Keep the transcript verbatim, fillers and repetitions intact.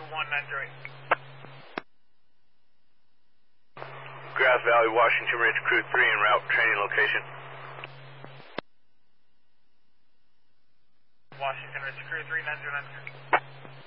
one nine zero eight. Grass Valley, Washington Ridge, Crew three en route, training location. Washington Ridge, Crew three nine zero nine zero.